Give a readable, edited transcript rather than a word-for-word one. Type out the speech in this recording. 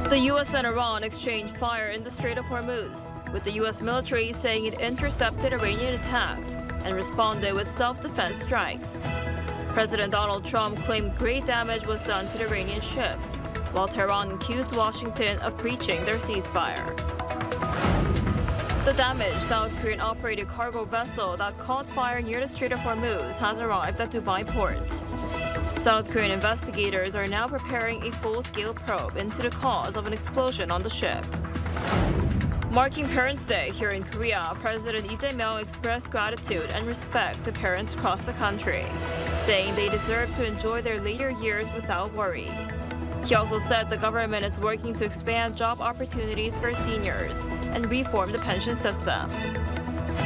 The U.S. and Iran exchanged fire in the Strait of Hormuz, with the U.S. military saying it intercepted Iranian attacks and responded with self-defense strikes. President Donald Trump claimed great damage was done to the Iranian ships, while Tehran accused Washington of breaching their ceasefire. The damaged South Korean-operated cargo vessel that caught fire near the Strait of Hormuz has arrived at Dubai port. South Korean investigators are now preparing a full-scale probe into the cause of an explosion on the ship. Marking Parents' Day here in Korea, President Lee Jae-myung expressed gratitude and respect to parents across the country, saying they deserve to enjoy their later years without worry. He also said the government is working to expand job opportunities for seniors and reform the pension system.